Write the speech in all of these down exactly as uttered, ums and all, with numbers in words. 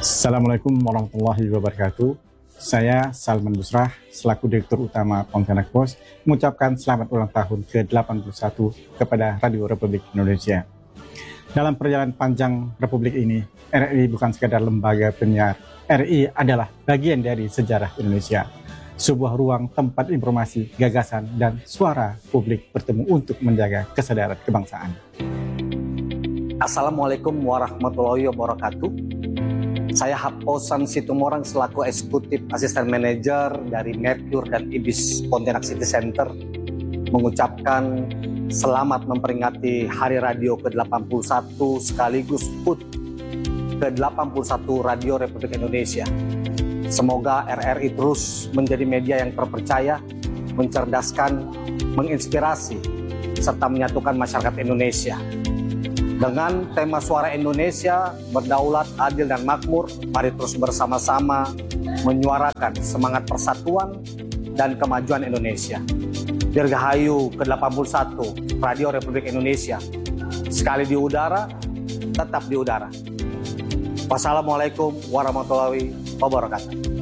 Assalamualaikum warahmatullahi wabarakatuh. Saya Salman Busrah, selaku Direktur Utama Pontianak Post, mengucapkan selamat ulang tahun ke delapan puluh satu kepada Radio Republik Indonesia. Dalam perjalanan panjang Republik ini, R R I bukan sekadar lembaga penyiar. R R I adalah bagian dari sejarah Indonesia. Sebuah ruang tempat informasi, gagasan, dan suara publik bertemu untuk menjaga kesadaran kebangsaan. Assalamualaikum warahmatullahi wabarakatuh. Saya Haposan Situmorang selaku Eksekutif Asisten Manajer dari Mercure dan Ibis Pontianak City Center mengucapkan selamat memperingati Hari Radio ke delapan puluh satu sekaligus H U T ke delapan puluh satu Radio Republik Indonesia. Semoga R R I terus menjadi media yang terpercaya, mencerdaskan, menginspirasi, serta menyatukan masyarakat Indonesia. Dengan tema Suara Indonesia, Berdaulat, Adil, dan Makmur, mari terus bersama-sama menyuarakan semangat persatuan dan kemajuan Indonesia. Dirgahayu ke delapan puluh satu Radio Republik Indonesia. Sekali di udara, tetap di udara. Wassalamualaikum warahmatullahi wabarakatuh.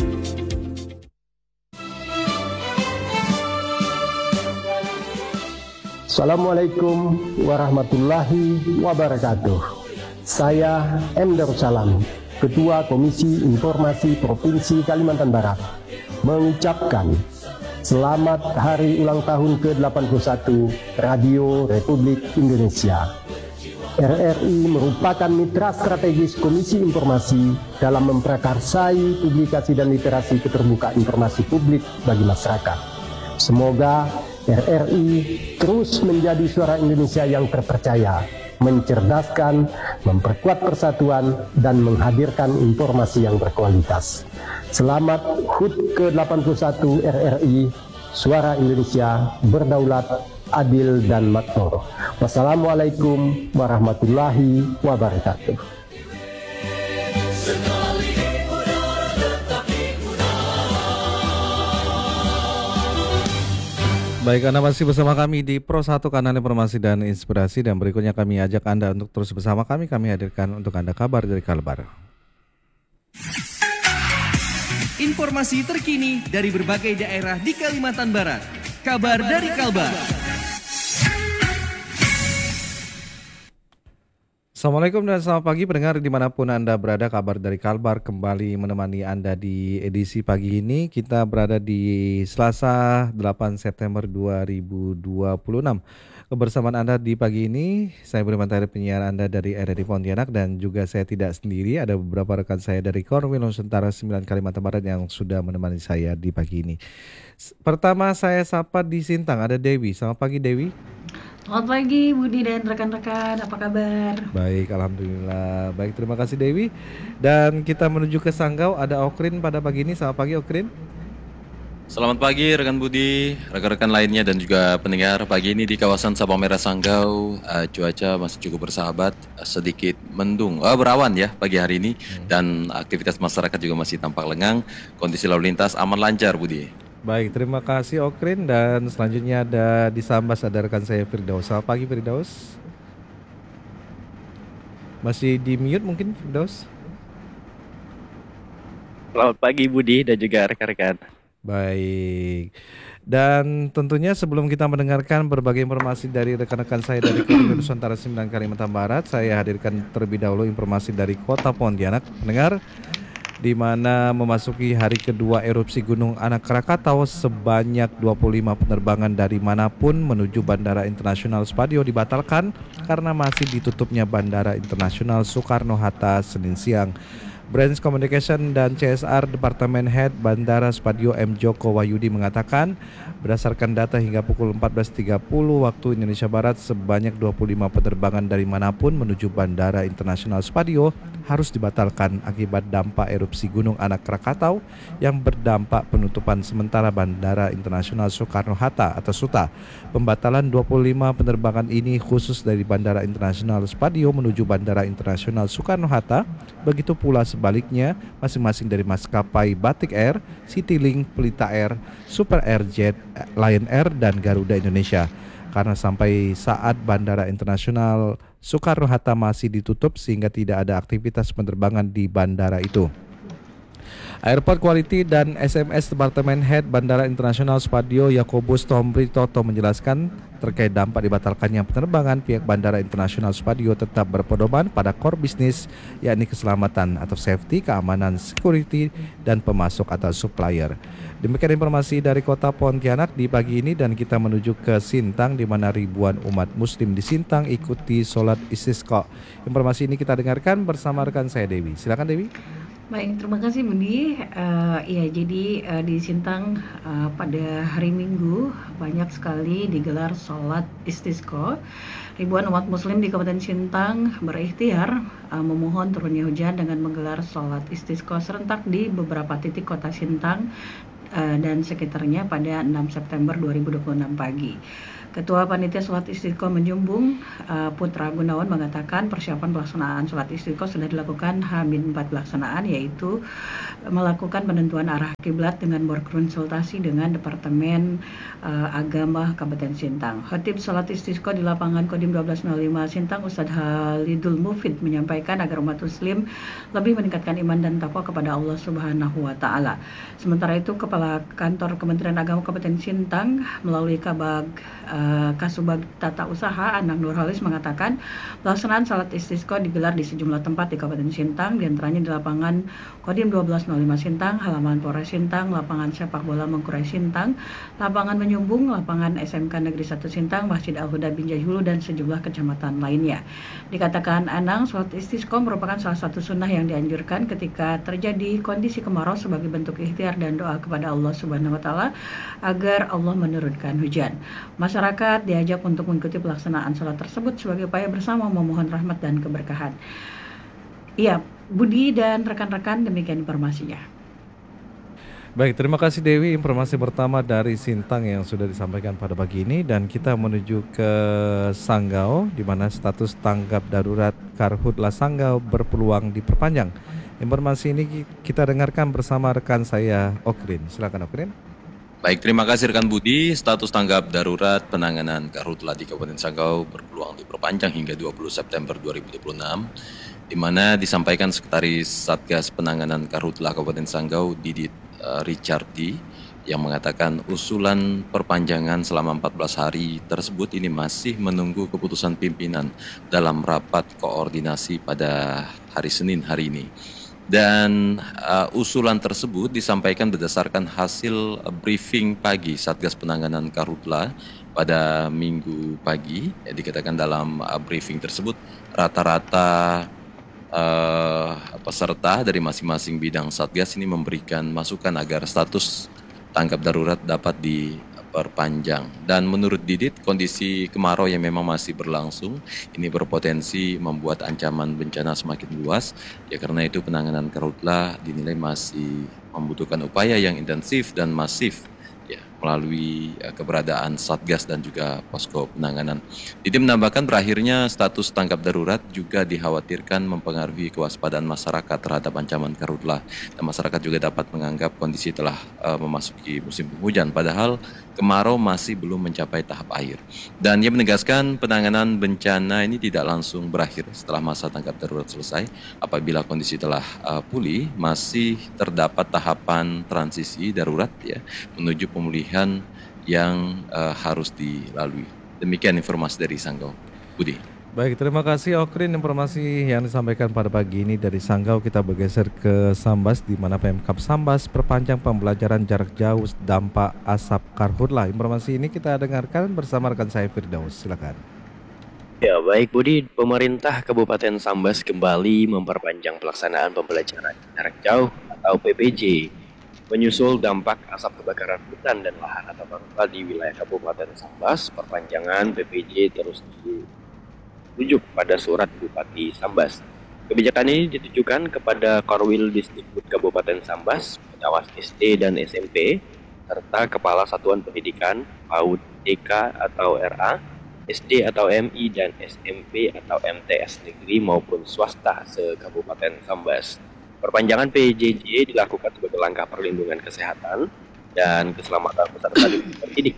Assalamualaikum warahmatullahi wabarakatuh. Saya M. Darussalam, Ketua Komisi Informasi Provinsi Kalimantan Barat, mengucapkan selamat Hari Ulang Tahun ke delapan puluh satu Radio Republik Indonesia. R R I merupakan mitra strategis Komisi Informasi dalam memprakarsai publikasi dan literasi keterbukaan informasi publik bagi masyarakat. Semoga R R I terus menjadi suara Indonesia yang terpercaya, mencerdaskan, memperkuat persatuan, dan menghadirkan informasi yang berkualitas. Selamat H U T ke delapan puluh satu R R I, suara Indonesia, berdaulat, adil, dan makmur. Wassalamualaikum warahmatullahi wabarakatuh. Baik, Anda masih bersama kami di Pro satu Kanal Informasi dan Inspirasi, dan berikutnya kami ajak Anda untuk terus bersama kami. Kami hadirkan untuk Anda kabar dari Kalbar. Informasi terkini dari berbagai daerah di Kalimantan Barat. Kabar dari Kalbar. Assalamualaikum dan selamat pagi pendengar dimanapun Anda berada. Kabar dari Kalbar kembali menemani Anda di edisi pagi ini. Kita berada di Selasa delapan September dua ribu dua puluh enam. Kebersamaan Anda di pagi ini, saya Budiman Tahir, penyiar Anda dari R R I Pontianak, dan juga saya tidak sendiri, ada beberapa rekan saya dari Korwil Nusantara sembilan Kalimantan Barat yang sudah menemani saya di pagi ini. Pertama saya sapa di Sintang, ada Dewi. Selamat pagi Dewi. Selamat pagi Budi dan rekan-rekan, apa kabar? Baik, alhamdulillah. Baik, terima kasih Dewi. Dan kita menuju ke Sanggau, ada Okrin pada pagi ini. Selamat pagi Okrin. Selamat pagi rekan Budi, rekan-rekan lainnya dan juga pendengar. Pagi ini di kawasan Sabang Merah Sanggau, uh, cuaca masih cukup bersahabat, uh, sedikit mendung, uh, berawan ya pagi hari ini, hmm. dan aktivitas masyarakat juga masih tampak lengang. Kondisi lalu lintas aman lancar Budi. Baik, terima kasih Okrin. Dan selanjutnya ada di Sambas, ada rekan saya Firdaus. Selamat pagi Firdaus. Masih di mute mungkin Firdaus? Selamat pagi Budi dan juga rekan-rekan. Baik. Dan tentunya sebelum kita mendengarkan berbagai informasi dari rekan-rekan saya dari Korwil Nusantara sembilan Kalimantan Barat, saya hadirkan terlebih dahulu informasi dari Kota Pontianak. Pendengar, di mana memasuki hari kedua erupsi Gunung Anak Krakatau, sebanyak dua puluh lima penerbangan dari manapun menuju Bandara Internasional Spadio dibatalkan karena masih ditutupnya Bandara Internasional Soekarno-Hatta Senin siang. Branch Communication dan C S R Departemen Head Bandara Spadio M. Joko Wahyudi mengatakan, berdasarkan data hingga pukul empat belas tiga puluh waktu Indonesia Barat, sebanyak dua puluh lima penerbangan dari manapun menuju Bandara Internasional Spadio harus dibatalkan akibat dampak erupsi Gunung Anak Krakatau yang berdampak penutupan sementara Bandara Internasional Soekarno-Hatta atau SUTA. Pembatalan dua puluh lima penerbangan ini khusus dari Bandara Internasional Spadio menuju Bandara Internasional Soekarno-Hatta, begitu pula sebaliknya masing-masing dari maskapai Batik Air, Citylink, Pelita Air, Super Airjet, Lion Air, dan Garuda Indonesia. karena sampai saat Bandara Internasional Soekarno-Hatta masih ditutup sehingga tidak ada aktivitas penerbangan di bandara itu. Airport Quality dan S M S Departemen Head Bandara Internasional Spadio Yakobus Tomri Toto menjelaskan terkait dampak dibatalkannya penerbangan, pihak Bandara Internasional Spadio tetap berpedoman pada core bisnis, yakni keselamatan atau safety, keamanan, security, dan pemasok atau supplier. Demikian informasi dari Kota Pontianak di pagi ini, dan kita menuju ke Sintang di mana ribuan umat muslim di Sintang ikuti sholat istisqa. Informasi ini kita dengarkan bersama rekan saya Dewi. Silakan Dewi. Baik, terima kasih Budi. Uh, ya, jadi uh, di Sintang uh, pada hari Minggu banyak sekali digelar sholat istisqa. Ribuan umat muslim di Kabupaten Sintang berikhtiar uh, memohon turunnya hujan dengan menggelar sholat istisqa serentak di beberapa titik kota Sintang uh, dan sekitarnya pada enam September dua ribu dua puluh enam pagi. Ketua Panitia Sholat Istisqa Menjumbung, uh, Putra Gunawan, mengatakan persiapan pelaksanaan sholat istisqa sudah dilakukan H minus empat pelaksanaan, yaitu melakukan penentuan arah kiblat dengan berkonsultasi dengan Departemen uh, Agama Kabupaten Sintang. Khatib sholat istisqa di lapangan Kodim dua belas nol lima Sintang, Ustadz Halidul Mufid, menyampaikan agar umat muslim lebih meningkatkan iman dan takwa kepada Allah Subhanahu wa Ta'ala. Sementara itu, Kepala Kantor Kementerian Agama Kabupaten Sintang melalui Kabag uh, Kasubag Tata Usaha Anang Nurhalis mengatakan pelaksanaan salat istisqa digelar di sejumlah tempat di Kabupaten Sintang, diantaranya di lapangan Kodim dua belas nol lima Sintang, halaman Polres Sintang, lapangan sepak bola Mengkurai Sintang, lapangan Menyumbung, lapangan S M K Negeri satu Sintang, Masjid Al-Huda Binjai Hulu, dan sejumlah kecamatan lainnya. Dikatakan Anang, salat istisqa merupakan salah satu sunnah yang dianjurkan ketika terjadi kondisi kemarau sebagai bentuk ikhtiar dan doa kepada Allah Subhanahu wa Ta'ala agar Allah menurunkan hujan. Masyarakat diajak untuk mengikuti pelaksanaan sholat tersebut sebagai upaya bersama memohon rahmat dan keberkahan. Iya, Budi dan rekan-rekan, demikian informasinya. Baik, terima kasih Dewi. Informasi pertama dari Sintang yang sudah disampaikan pada pagi ini, dan kita menuju ke Sanggau di mana status tanggap darurat Karhutla Sanggau berpeluang diperpanjang. Informasi ini kita dengarkan bersama rekan saya Okrin. Silakan Okrin. Baik, terima kasih rekan Budi. Status tanggap darurat penanganan Karhutla di Kabupaten Sanggau berpeluang diperpanjang hingga dua puluh September dua ribu dua puluh enam, di mana disampaikan Sekretaris Satgas Penanganan Karhutla Kabupaten Sanggau, Didit uh, Richardi, yang mengatakan usulan perpanjangan selama empat belas hari tersebut ini masih menunggu keputusan pimpinan dalam rapat koordinasi pada hari Senin hari ini. Dan uh, usulan tersebut disampaikan berdasarkan hasil uh, briefing pagi Satgas Penanganan Karhutla pada Minggu pagi. Ya, dikatakan dalam uh, briefing tersebut rata-rata uh, peserta dari masing-masing bidang Satgas ini memberikan masukan agar status tanggap darurat dapat diperpanjang. Dan menurut Didit, kondisi kemarau yang memang masih berlangsung ini berpotensi membuat ancaman bencana semakin luas. Ya, karena itu penanganan Karhutla dinilai masih membutuhkan upaya yang intensif dan masif, ya, melalui uh, keberadaan Satgas dan juga posko penanganan. Didi menambahkan berakhirnya status tanggap darurat juga dikhawatirkan mempengaruhi kewaspadaan masyarakat terhadap ancaman Karhutla, dan masyarakat juga dapat menganggap kondisi telah uh, memasuki musim penghujan, padahal kemarau masih belum mencapai tahap air. Dan ia menegaskan penanganan bencana ini tidak langsung berakhir setelah masa tanggap darurat selesai. Apabila kondisi telah uh, pulih, masih terdapat tahapan transisi darurat, ya, menuju pemulihan yang uh, harus dilalui. Demikian informasi dari Sanggau. Budi. Baik, terima kasih Okrin. Informasi yang disampaikan pada pagi ini dari Sanggau, kita bergeser ke Sambas di mana Pemkab Sambas perpanjang pembelajaran jarak jauh dampak asap Karhutla. Informasi ini kita dengarkan bersama rekan saya Firdaus. Silakan. Ya, baik Budi, pemerintah Kabupaten Sambas kembali memperpanjang pelaksanaan pembelajaran jarak jauh atau P P J menyusul dampak asap kebakaran hutan dan lahan atau Karhutla di wilayah Kabupaten Sambas. Perpanjangan P P J terus dirujuk pada surat Bupati Sambas. Kebijakan ini ditujukan kepada Korwil Disdikbud Kabupaten Sambas, pengawas S D dan S M P, serta Kepala Satuan Pendidikan PAUD T K atau R A, S D atau M I, dan S M P atau M T S negeri maupun swasta se-Kabupaten Sambas. Perpanjangan P J J dilakukan sebagai langkah perlindungan kesehatan dan keselamatan peserta didik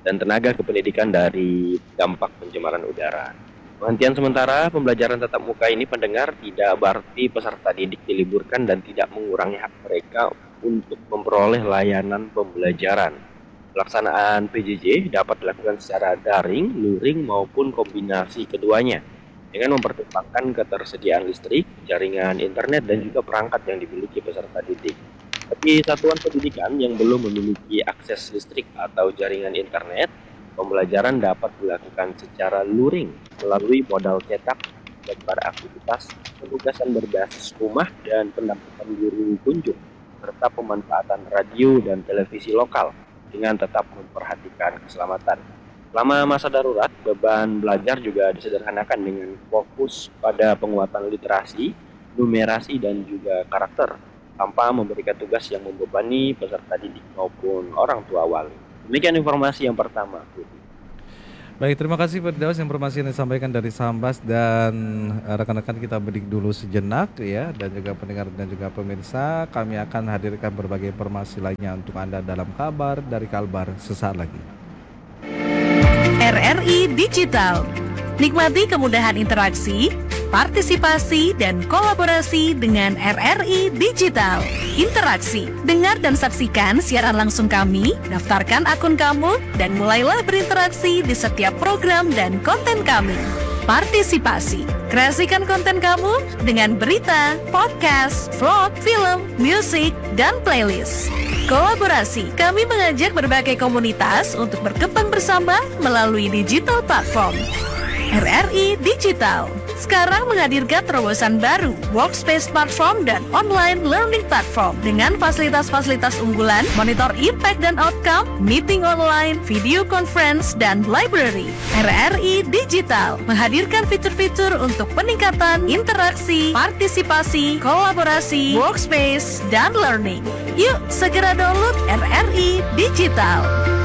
dan tenaga kependidikan dari dampak pencemaran udara. Penghentian sementara pembelajaran tatap muka ini pendengar tidak berarti peserta didik diliburkan dan tidak mengurangi hak mereka untuk memperoleh layanan pembelajaran. Pelaksanaan P J J dapat dilakukan secara daring, luring maupun kombinasi keduanya dengan mempertimbangkan ketersediaan listrik, jaringan internet dan juga perangkat yang dimiliki peserta didik. Bagi satuan pendidikan yang belum memiliki akses listrik atau jaringan internet, pembelajaran dapat dilakukan secara luring melalui modal cetak, gambar aktivitas, penugasan berbasis rumah, dan pendampingan guru kunjung, serta pemanfaatan radio dan televisi lokal dengan tetap memperhatikan keselamatan. Selama masa darurat, beban belajar juga disederhanakan dengan fokus pada penguatan literasi, numerasi, dan juga karakter, tanpa memberikan tugas yang membebani peserta didik maupun orang tua wali. Demikian informasi yang pertama. Baik, terima kasih Firdaus informasi yang disampaikan dari Sambas, dan eh, rekan-rekan kita break dulu sejenak ya, dan juga pendengar dan juga pemirsa, kami akan hadirkan berbagai informasi lainnya untuk Anda dalam kabar dari Kalbar sesaat lagi. R R I Digital. Nikmati kemudahan interaksi, partisipasi, dan kolaborasi dengan R R I Digital. Interaksi, dengar dan saksikan siaran langsung kami, daftarkan akun kamu, dan mulailah berinteraksi di setiap program dan konten kami. Partisipasi, kreasikan konten kamu dengan berita, podcast, vlog, film, musik, dan playlist. Kolaborasi, kami mengajak berbagai komunitas untuk berkembang bersama melalui digital platform. R R I Digital sekarang menghadirkan terobosan baru, workspace platform dan online learning platform dengan fasilitas-fasilitas unggulan, monitor impact dan outcome, meeting online, video conference, dan library. R R I Digital menghadirkan fitur-fitur untuk peningkatan interaksi, partisipasi, kolaborasi, workspace, dan learning. Yuk segera download R R I Digital.